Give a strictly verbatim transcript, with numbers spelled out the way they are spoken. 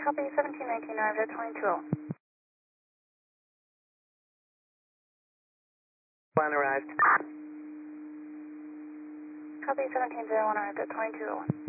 Copy seventeen nineteen, arrived at twenty-two oh. One arrived. Copy seventeen oh one, arrived at twenty-two oh.